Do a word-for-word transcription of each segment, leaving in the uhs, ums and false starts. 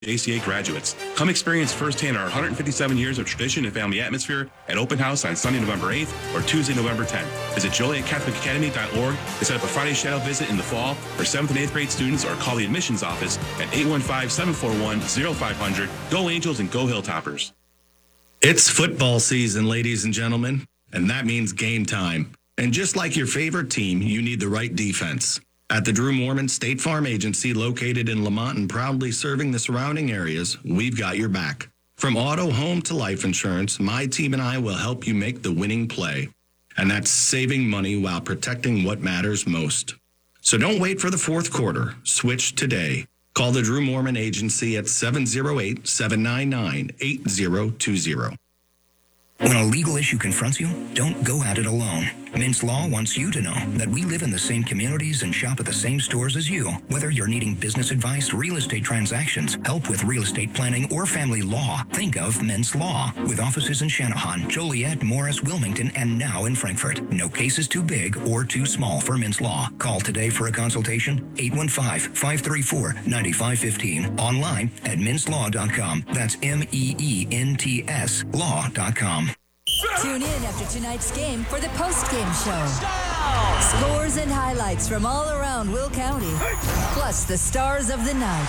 A C A graduates. Come experience firsthand our one hundred fifty-seven years of tradition and family atmosphere at Open House on Sunday, November eighth or Tuesday, November tenth. Visit Joliet Catholic Academy dot org to set up a Friday shadow visit in the fall for seventh and eighth grade students, or call the admissions office at eight one five, seven four one, zero five zero zero. Go Angels and go Hilltoppers. It's football season, ladies and gentlemen, and that means game time. And just like your favorite team, you need the right defense. At the Drew Mormon State Farm Agency, located in Lamont and proudly serving the surrounding areas, we've got your back. From auto, home to life insurance, my team and I will help you make the winning play. And that's saving money while protecting what matters most. So don't wait for the fourth quarter. Switch today. Call the Drew Mormon Agency at seven oh eight, seven nine nine, eight oh two oh. When a legal issue confronts you, don't go at it alone. Mintz Law wants you to know that we live in the same communities and shop at the same stores as you. Whether you're needing business advice, real estate transactions, help with real estate planning, or family law, think of Mintz Law. With offices in Shanahan, Joliet, Morris, Wilmington, and now in Frankfort. No case is too big or too small for Mintz Law. Call today for a consultation, eight one five, five three four, nine five one five. Online at mintz law dot com. That's M E E N T S law dot com. Tune in after tonight's game for the post-game show. Scores and highlights from all around Will County, plus the stars of the night.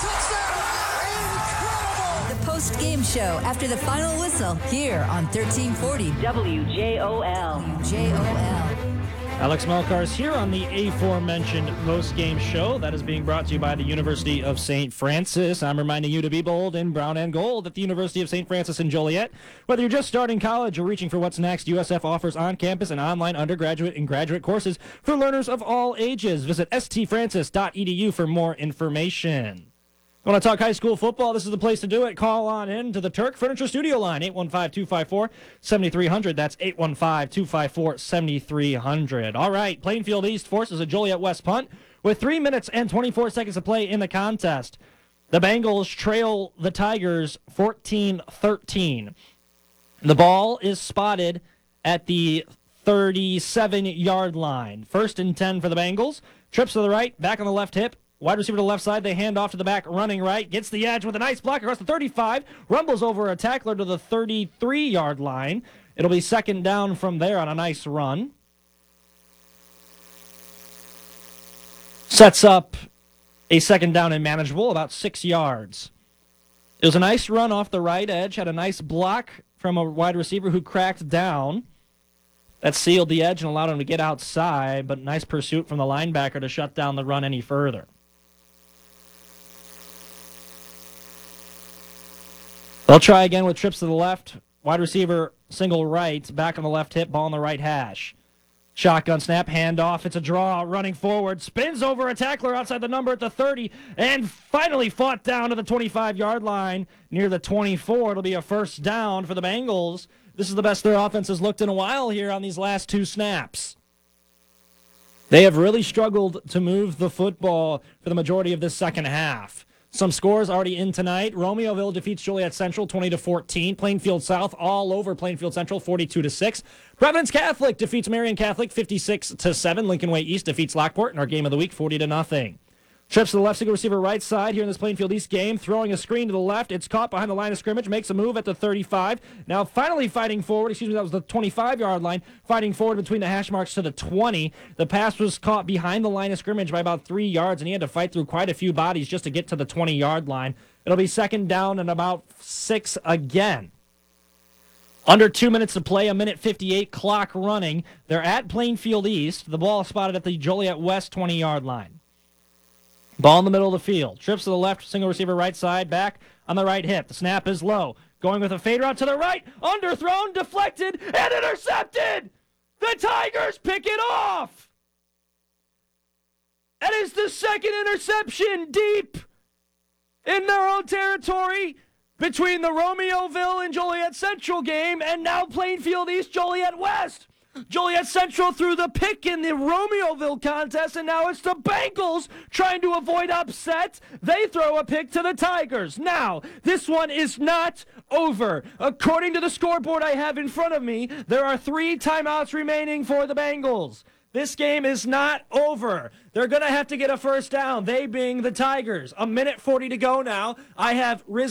The post-game show after the final whistle here on thirteen forty W J O L. W J O L. Alex Melkars here on the aforementioned post-game show that is being brought to you by the University of Saint Francis. I'm reminding you to be bold in brown and gold at the University of Saint Francis in Joliet. Whether you're just starting college or reaching for what's next, U S F offers on-campus and online undergraduate and graduate courses for learners of all ages. Visit s t francis dot e d u for more information. Want to talk high school football? This is the place to do it. Call on in to the Turk Furniture Studio line, eight one five, two five four, seven three zero zero. That's eight one five, two five four, seven three zero zero. All right, Plainfield East forces a Joliet West punt with three minutes and twenty-four seconds to play in the contest. The Bengals trail the Tigers fourteen thirteen. The ball is spotted at the thirty-seven-yard line. First and ten for the Bengals. Trips to the right, back on the left hip. Wide receiver to the left side, they hand off to the back, running right, gets the edge with a nice block across the thirty-five, rumbles over a tackler to the thirty-three-yard line. It'll be second down from there on a nice run. Sets up a second down and manageable, about six yards. It was a nice run off the right edge, had a nice block from a wide receiver who cracked down. That sealed the edge and allowed him to get outside, but nice pursuit from the linebacker to shut down the run any further. They'll try again with trips to the left. Wide receiver, single right, back on the left hip, ball on the right hash. Shotgun snap, handoff. It's a draw, running forward. Spins over a tackler outside the number at the thirty, and finally fought down to the twenty-five-yard line near the twenty-four. It'll be a first down for the Bengals. This is the best their offense has looked in a while here on these last two snaps. They have really struggled to move the football for the majority of this second half. Some scores already in tonight. Romeoville defeats Joliet Central twenty to fourteen. Plainfield South all over Plainfield Central forty-two to six. Providence Catholic defeats Marion Catholic fifty-six to seven. Lincoln Way East defeats Lockport in our game of the week forty to nothing. Trips to the left, single receiver right side here in this Plainfield East game. Throwing a screen to the left. It's caught behind the line of scrimmage. Makes a move at the thirty-five. Now finally fighting forward. Excuse me, that was the twenty-five-yard line. Fighting forward between the hash marks to the twenty. The pass was caught behind the line of scrimmage by about three yards, and he had to fight through quite a few bodies just to get to the twenty-yard line. It'll be second down and about six again. Under two minutes to play, a minute fifty-eight clock running. They're at Plainfield East. The ball is spotted at the Joliet West twenty-yard line. Ball in the middle of the field. Trips to the left, single receiver right side, back on the right hip. The snap is low. Going with a fade route to the right. Underthrown, deflected, and intercepted! The Tigers pick it off! That is the second interception deep in their own territory between the Romeoville and Joliet Central game, and now Plainfield East, Joliet West. Joliet Central threw the pick in the Romeoville contest, and now it's the Bengals trying to avoid upset. They throw a pick to the Tigers. Now, this one is not over. According to the scoreboard I have in front of me, there are three timeouts remaining for the Bengals. This game is not over. They're going to have to get a first down, they being the Tigers. A minute forty to go now. I have Riz